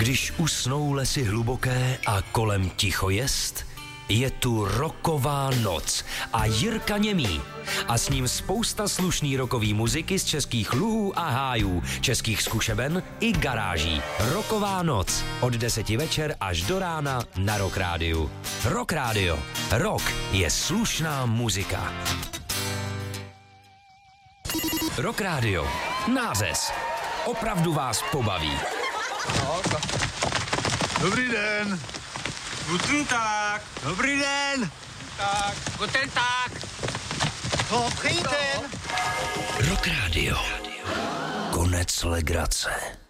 Když usnou lesy hluboké a kolem ticho jest, je tu rocková noc a Jirka Němý. A s ním spousta slušný rockový muziky z českých luhů a hájů, českých zkušeben i garáží. Rocková noc od 10 večer až do rána na Rock Rádiu. Rock Rádio. Rock je slušná muzika. Rock Rádio. Nářez. Opravdu vás pobaví. Dobrý den. Guten Tag. Dobrý den. Tag. Guten Tag. Dobrý den. Rock Rádio. Konec legrace.